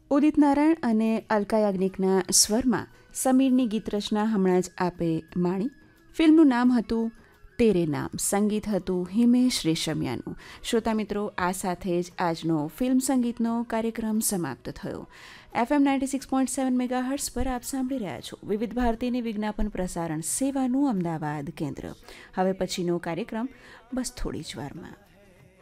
ઉદિત નારાયણ અને અલકા યાજ્ઞિકના સ્વરમાં સમીરની ગીત રચના હમણાં જ આપે માણી. ફિલ્મનું નામ હતું તેરે નામ, સંગીત હતું હિમેશ રેશમિયાનું. શ્રોતા મિત્રો, આ સાથે જ આજનો ફિલ્મ સંગીતનો કાર્યક્રમ સમાપ્ત થયો. FM 96.7 મેગાહર્ટ્ઝ પર આપ સાંભળી રહ્યા છો વિવિધ ભારતીની વિજ્ઞાપન પ્રસારણ સેવાનું અમદાવાદ કેન્દ્ર. હવે પછીનો કાર્યક્રમ બસ થોડી જ વારમાં.